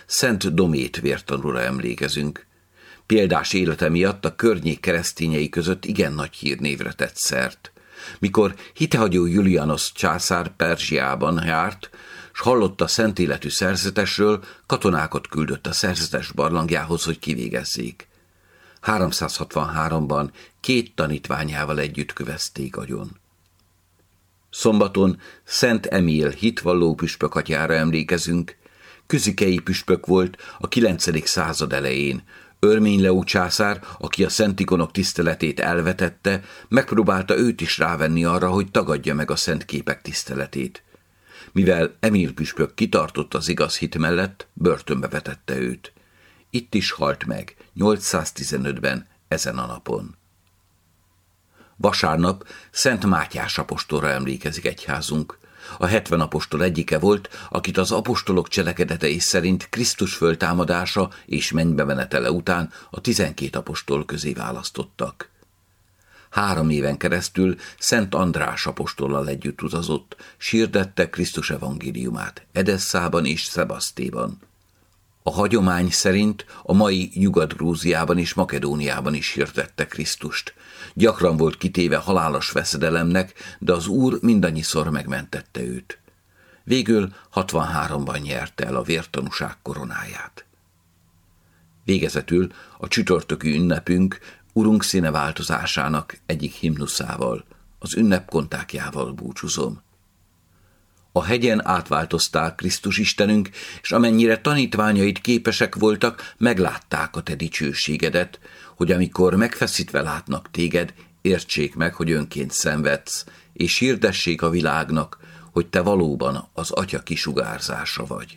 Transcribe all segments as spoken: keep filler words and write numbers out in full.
Szent Domét vértanúra emlékezünk. Példás élete miatt a környék keresztényei között igen nagy hírnévre tett szert. Mikor hitehagyó Julianosz császár Perzsiában járt, s hallotta szent életű szerzetesről, katonákat küldött a szerzetes barlangjához, hogy kivégezzék. háromszázhatvanháromban két tanítványával együtt kövezték agyon. Szombaton Szent Emil hitvalló püspök atyára emlékezünk. Küzikei püspök volt a kilencedik század elején. Örmény Leó császár, aki a szent ikonok tiszteletét elvetette, megpróbálta őt is rávenni arra, hogy tagadja meg a szent képek tiszteletét. Mivel Emil püspök kitartott az igaz hit mellett, börtönbe vetette őt. Itt is halt meg, nyolcszáztizenötben, ezen a napon. Vasárnap Szent Mátyás apostolra emlékezik egyházunk. A hetven apostol egyike volt, akit az apostolok cselekedetei szerint Krisztus föltámadása és mennybe menetele után a tizenkét apostol közé választottak. Három éven keresztül Szent András apostollal együtt utazott, sirdette Krisztus evangéliumát Edesszában és Szebasztéban. A hagyomány szerint a mai Nyugat-Grúziában és Makedóniában is hirdette Krisztust. Gyakran volt kitéve halálos veszedelemnek, de az Úr mindannyiszor megmentette őt. Végül hatvanháromban nyerte el a vértanúság koronáját. Végezetül a csütörtöki ünnepünk Urunk színe változásának egyik himnuszával, az ünnep kontákjával búcsúzom. A hegyen átváltozták Krisztus Istenünk, és amennyire tanítványaid képesek voltak, meglátták a te dicsőségedet, hogy amikor megfeszítve látnak téged, értsék meg, hogy önként szenvedsz, és hirdessék a világnak, hogy te valóban az Atya kisugárzása vagy.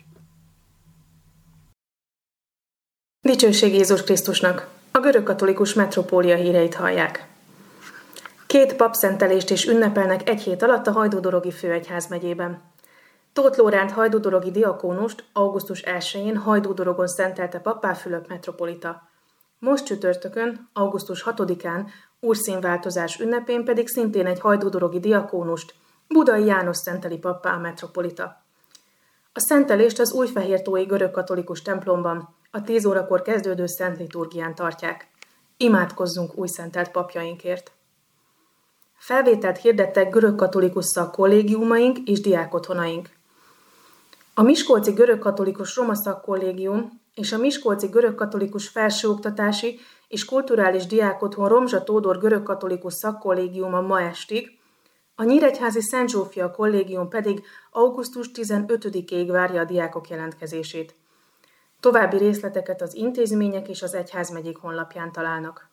Dicsőség Jézus Krisztusnak! A görögkatolikus metropólia híreit hallják. Két papszentelést is ünnepelnek egy hét alatt a Hajdúdorogi főegyházmegyében. Tóth Lóránt hajdúdorogi diakónust augusztus elsején Hajdúdorogon szentelte pappá Fülöp metropolita. Most csütörtökön, augusztus hatodikán, úrszínváltozás ünnepén pedig szintén egy hajdúdorogi diakónust, Budai János szenteli pappá a metropolita. A szentelést az újfehértói görögkatolikus templomban a tíz órakor kezdődő szent liturgián tartják. Imádkozzunk újszentelt papjainkért! Felvételt hirdettek görögkatolikus szakkollégiumaink és diákotthonaink. A Miskolci Görögkatolikus Roma Szakkollégium és a Miskolci Görögkatolikus Felsőoktatási és Kulturális Diákotthon Romzsa Tódor Görögkatolikus Szakkollégiuma ma estig, a Nyíregyházi Szent Zsófia Kollégium pedig augusztus tizenötödikéig várja a diákok jelentkezését. További részleteket az intézmények és az egyházmegyék honlapján találnak.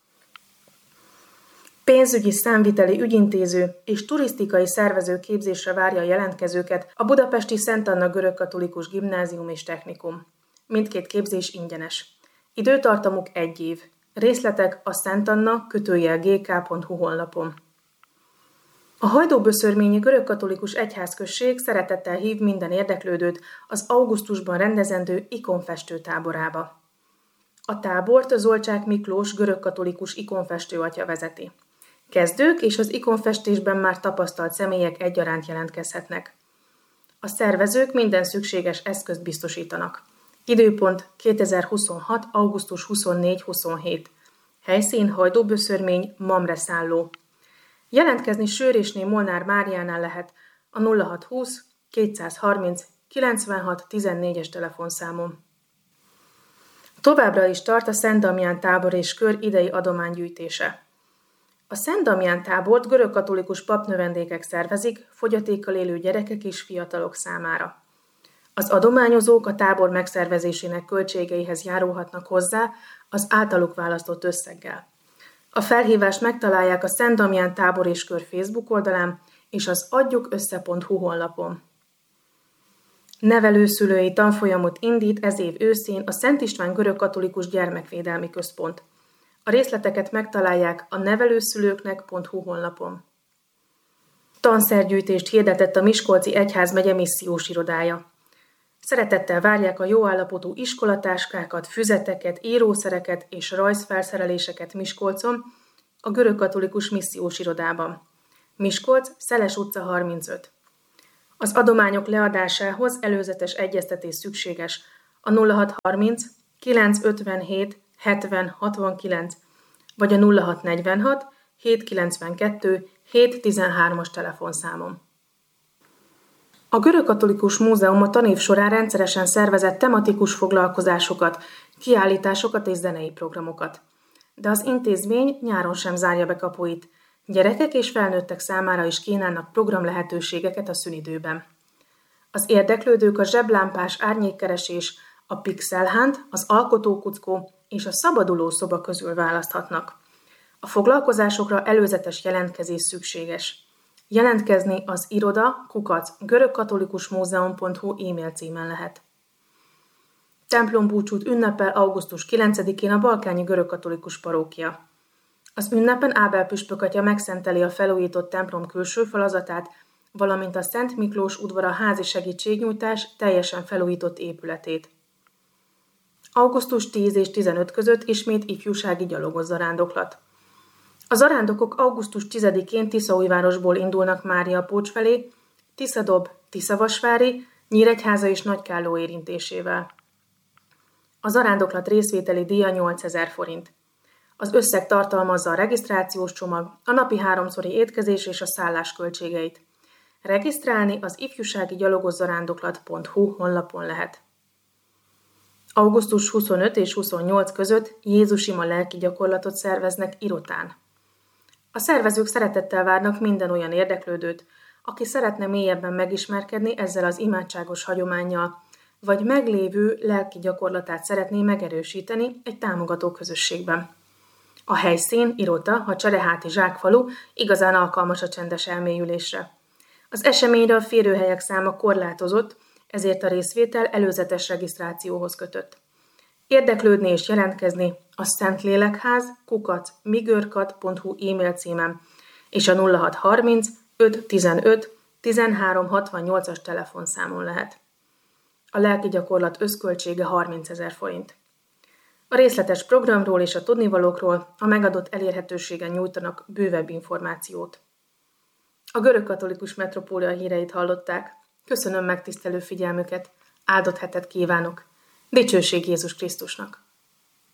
Pénzügyi, számviteli ügyintéző és turisztikai szervező képzésre várja a jelentkezőket a budapesti Szent Anna Görögkatolikus Gimnázium és Technikum. Mindkét képzés ingyenes. Időtartamuk egy év. Részletek a szentanna kötőjel gé ká pont hú honlapon. A Hajdúböszörményi Görögkatolikus Egyházközség szeretettel hív minden érdeklődőt az augusztusban rendezendő ikonfestő táborába. A tábort Zolcsák Miklós görögkatolikus ikonfestő atya vezeti. Kezdők és az ikonfestésben már tapasztalt személyek egyaránt jelentkezhetnek. A szervezők minden szükséges eszközt biztosítanak. Időpont kétezer-huszonhat. augusztus huszonnégy huszonhét. Helyszín Hajdúböszörmény, Mamre szálló. Jelentkezni Sőrésné Molnár Máriánál lehet a nulla hatszázhúsz kétszázharminc kilencvenhat tizennégyes telefonszámon. Továbbra is tart a Szent Damján tábor és kör idei adománygyűjtése. A Szent Damján tábort görögkatolikus papnövendékek szervezik fogyatékkal élő gyerekek és fiatalok számára. Az adományozók a tábor megszervezésének költségeihez járulhatnak hozzá az általuk választott összeggel. A felhívást megtalálják a Szent Damján tábor és kör Facebook oldalán és az adjuk össze pont hú honlapon. Nevelőszülői tanfolyamot indít ez év őszén a Szent István Görögkatolikus Gyermekvédelmi Központ. A részleteket megtalálják a nevelőszülőknek pont hú honlapon. Tanszergyűjtést hirdetett a Miskolci Egyházmegye missziós irodája. Szeretettel várják a jó állapotú iskolatáskákat, füzeteket, írószereket és rajzfelszereléseket Miskolcon, a Görögkatolikus Missziós Irodában. Miskolc, Szeles utca harmincöt. Az adományok leadásához előzetes egyeztetés szükséges a nulla hat harminc kilenc ötvenhét hetven hatvankilenc vagy a nulla hat negyvenhat hét kilencvenkettő hét tizenhármas telefonszámom. A Görögkatolikus Múzeum a tanév során rendszeresen szervezett tematikus foglalkozásokat, kiállításokat és zenei programokat. De az intézmény nyáron sem zárja be kapuit. Gyerekek és felnőttek számára is kínálnak program lehetőségeket a szünidőben. Az érdeklődők a zseblámpás árnyékkeresés, a pixelhánt, az alkotókuckó és a szabaduló szoba közül választhatnak. A foglalkozásokra előzetes jelentkezés szükséges. Jelentkezni az iroda kukac görögkatolikusmúzeum pont hu e-mail címen lehet. Templombúcsút ünnepel augusztus kilencedikén a Balkányi Görögkatolikus Parókia. Az ünnepen Ábel püspök atya megszenteli a felújított templom külső falazatát, valamint a Szent Miklós udvara házi segítségnyújtás teljesen felújított épületét. augusztus tíz és tizenöt között ismét ifjúsági gyalogos zarándoklat. A zarándokok augusztus tizedikén Tiszaújvárosból indulnak Máriapócs felé, Tiszadob, Tiszavasvári, Nyíregyháza és Nagykálló érintésével. A zarándoklat részvételi díja nyolcezer forint. Az összeg tartalmazza a regisztrációs csomag, a napi háromszori étkezés és a szállás költségeit. Regisztrálni az ifjúsági gyalogos zarándoklat pont hu honlapon lehet. augusztus huszonöt és huszonnyolc között Jézus ima lelki gyakorlatot szerveznek Irotán. A szervezők szeretettel várnak minden olyan érdeklődőt, aki szeretne mélyebben megismerkedni ezzel az imádságos hagyománnyal, vagy meglévő lelki gyakorlatát szeretné megerősíteni egy támogató közösségben. A helyszín, Irota, a Csereháti zsákfalu igazán alkalmas a csendes elmélyülésre. Az eseményre a férőhelyek száma korlátozott, ezért a részvétel előzetes regisztrációhoz kötött. Érdeklődni és jelentkezni a Szentlélekház kukac migörkat pont hu e-mail címen és a nulla hat harminc öt tizenöt tizenhárom hatvannyolcas telefonszámon lehet. A lelki gyakorlat összköltsége harmincezer forint. A részletes programról és a tudnivalókról a megadott elérhetőségen nyújtanak bővebb információt. A Görögkatolikus Metropólia híreit hallották. Köszönöm megtisztelő figyelmüket, áldott hetet kívánok. Dicsőség Jézus Krisztusnak!